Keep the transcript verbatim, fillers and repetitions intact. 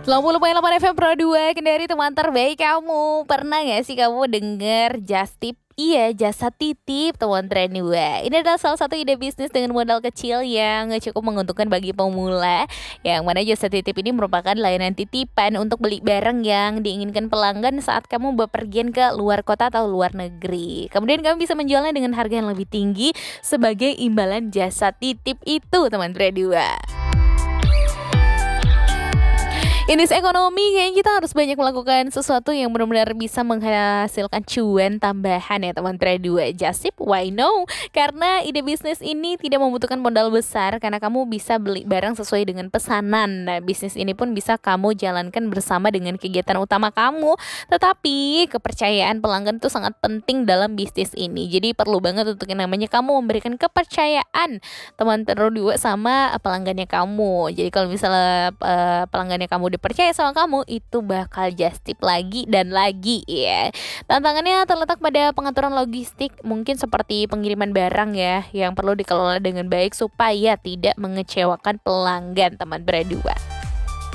sembilan puluh koma delapan F M Pro dua Kendari, teman terbaik kamu. Pernah gak sih kamu denger just tip? Iya, jasa titip teman tren dua. Ini adalah salah satu ide bisnis dengan modal kecil yang cukup menguntungkan bagi pemula. Yang mana jasa titip ini merupakan layanan titipan untuk beli barang yang diinginkan pelanggan saat kamu bepergian ke luar kota atau luar negeri. Kemudian kamu bisa menjualnya dengan harga yang lebih tinggi sebagai imbalan jasa titip itu, teman tren dua. Ini ekonomi, kayaknya kita harus banyak melakukan sesuatu yang benar-benar bisa menghasilkan cuan tambahan ya teman trade dua. Just tip, why no? Karena ide bisnis ini tidak membutuhkan modal besar karena kamu bisa beli barang sesuai dengan pesanan. Nah, bisnis ini pun bisa kamu jalankan bersama dengan kegiatan utama kamu. Tetapi kepercayaan pelanggan itu sangat penting dalam bisnis ini. Jadi perlu banget untuk yang namanya kamu memberikan kepercayaan teman trade dua sama pelanggannya kamu. Jadi kalau misalnya uh, pelanggannya kamu dipercaya sama kamu, itu bakal just tip lagi dan lagi ya. Tantangannya terletak pada pengaturan logistik, mungkin seperti pengiriman barang ya, yang perlu dikelola dengan baik supaya tidak mengecewakan pelanggan teman berdua.